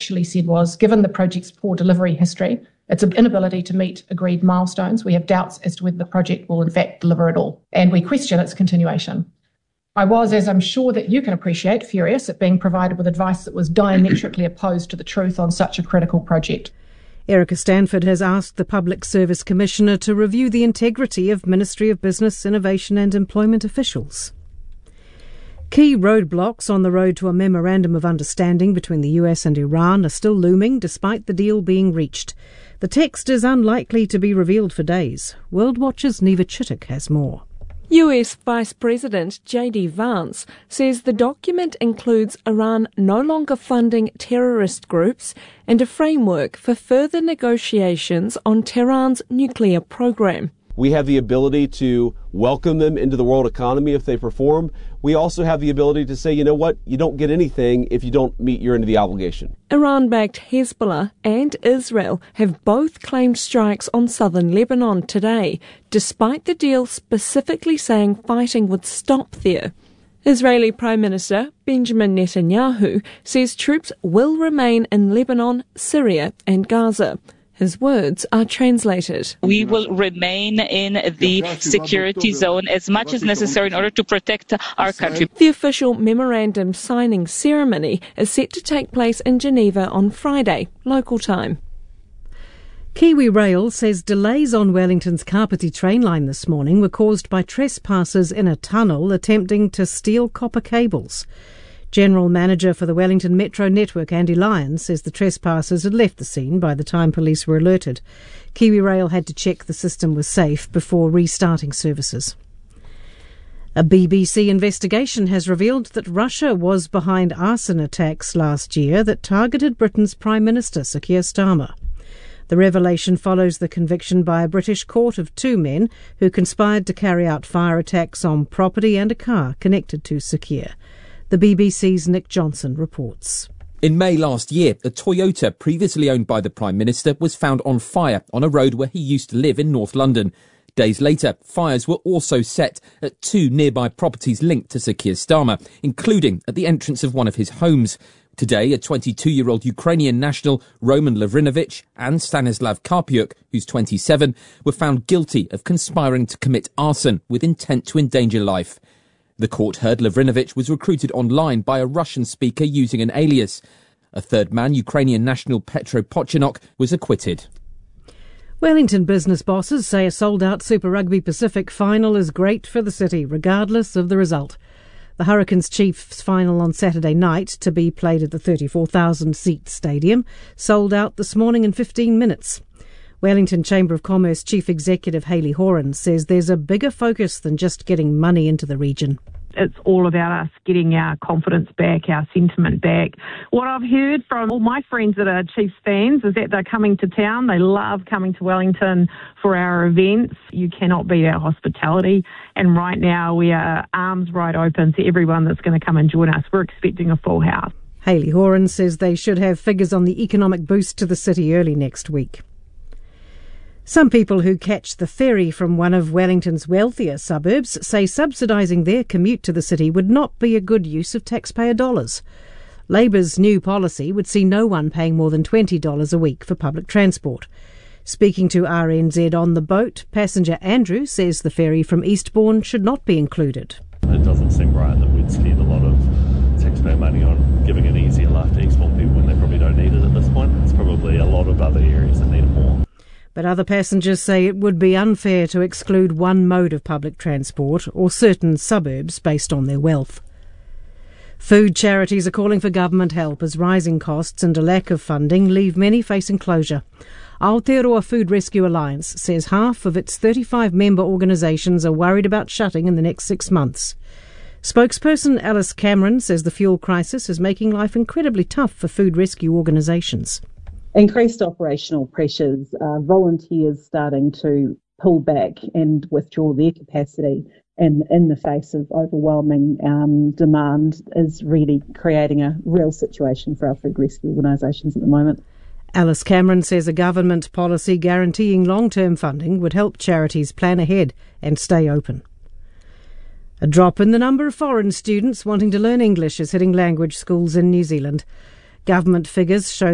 actually said was, given the project's poor delivery history, its inability to meet agreed milestones, we have doubts as to whether the project will in fact deliver at all, and we question its continuation. I was, as I'm sure that you can appreciate, furious at being provided with advice that was diametrically opposed to the truth on such a critical project. Erica Stanford has asked the Public Service Commissioner to review the integrity of Ministry of Business, Innovation and Employment officials. Key roadblocks on the road to a memorandum of understanding between the US and Iran are still looming despite the deal being reached. The text is unlikely to be revealed for days. World Watch's Neva Chittick has more. US Vice President J.D. Vance says the document includes Iran no longer funding terrorist groups and a framework for further negotiations on Tehran's nuclear program. We have the ability to welcome them into the world economy if they perform. We also have the ability to say, you know what, you don't get anything if you don't meet your end of the obligation. Iran-backed Hezbollah and Israel have both claimed strikes on southern Lebanon today, despite the deal specifically saying fighting would stop there. Israeli Prime Minister Benjamin Netanyahu says troops will remain in Lebanon, Syria and Gaza. His words are translated. We will remain in the security zone as much as necessary in order to protect our country. The official memorandum signing ceremony is set to take place in Geneva on Friday, local time. Kiwi Rail says delays on Wellington's Kapiti train line this morning were caused by trespassers in a tunnel attempting to steal copper cables. General Manager for the Wellington Metro Network, Andy Lyons, says the trespassers had left the scene by the time police were alerted. Kiwi Rail had to check the system was safe before restarting services. A BBC investigation has revealed that Russia was behind arson attacks last year that targeted Britain's Prime Minister, Sir Keir Starmer. The revelation follows the conviction by a British court of 2 men who conspired to carry out fire attacks on property and a car connected to Sir Keir. The BBC's Nick Johnson reports. In May last year, a Toyota previously owned by the Prime Minister was found on fire on a road where he used to live in North London. Days later, fires were also set at 2 nearby properties linked to Sir Keir Starmer, including at the entrance of one of his homes. Today, a 22-year-old Ukrainian national, Roman Lavrinovich, and Stanislav Karpiuk, who's 27, were found guilty of conspiring to commit arson with intent to endanger life. The court heard Lavrinovich was recruited online by a Russian speaker using an alias. A third man, Ukrainian national Petro Pochinok, was acquitted. Wellington business bosses say a sold-out Super Rugby Pacific final is great for the city, regardless of the result. The Hurricanes Chiefs final on Saturday night, to be played at the 34,000-seat stadium, sold out this morning in 15 minutes. Wellington Chamber of Commerce Chief Executive Hayley Horan says there's a bigger focus than just getting money into the region. It's all about us getting our confidence back, our sentiment back. What I've heard from all my friends that are Chiefs fans is that they're coming to town. They love coming to Wellington for our events. You cannot beat our hospitality. And right now we are arms wide open to everyone that's going to come and join us. We're expecting a full house. Hayley Horan says they should have figures on the economic boost to the city early next week. Some people who catch the ferry from one of Wellington's wealthier suburbs say subsidising their commute to the city would not be a good use of taxpayer dollars. Labour's new policy would see no one paying more than $20 a week for public transport. Speaking to RNZ on the boat, passenger Andrew says the ferry from Eastbourne should not be included. It doesn't seem right that we'd spend a lot of taxpayer money on giving an easier life to Eastbourne people when they probably don't need it at this point. It's probably a lot of other areas that need it more. But other passengers say it would be unfair to exclude one mode of public transport or certain suburbs based on their wealth. Food charities are calling for government help as rising costs and a lack of funding leave many facing closure. Aotearoa Food Rescue Alliance says half of its 35 member organisations are worried about shutting in the next 6 months. Spokesperson Alice Cameron says the fuel crisis is making life incredibly tough for food rescue organisations. Increased operational pressures, volunteers starting to pull back and withdraw their capacity, and in the face of overwhelming demand is really creating a real situation for our food rescue organisations at the moment. Alice Cameron says a government policy guaranteeing long-term funding would help charities plan ahead and stay open. A drop in the number of foreign students wanting to learn English is hitting language schools in New Zealand. Government figures show